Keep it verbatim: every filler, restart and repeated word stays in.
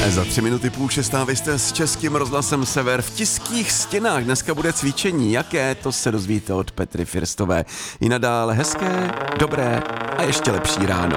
Za tři minuty půl šestá vy jste s Českým rozhlasem Sever v Tiských stěnách. Dneska bude cvičení. Jaké, to se dozvíte od Petry Firstové. I nadále hezké, dobré a ještě lepší ráno.